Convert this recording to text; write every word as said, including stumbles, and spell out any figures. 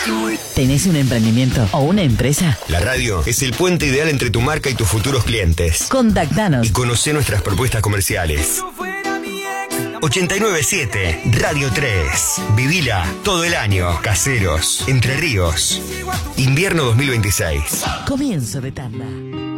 ¿Tenés un emprendimiento o una empresa? La radio es el puente ideal entre tu marca y tus futuros clientes. Contactanos Y conoce nuestras propuestas comerciales. ochenta y nueve siete Radio tres. Vivila todo el año. Caseros, Entre Ríos. Invierno dos mil veintiséis. Comienzo de tanda.